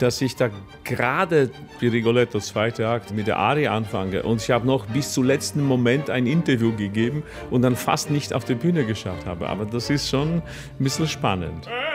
dass ich da gerade wie Rigoletto, zweiter Akt, mit der Arie anfange. Und ich habe noch bis zum letzten Moment ein Interview gegeben und dann fast nicht auf die Bühne geschafft habe. Aber das ist schon ein bisschen spannend.